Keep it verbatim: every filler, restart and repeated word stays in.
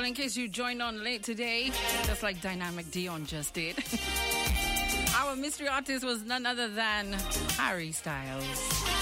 Well, in case you joined on late today, just like Dynamic Dion just did, our mystery artist was none other than Harry Styles.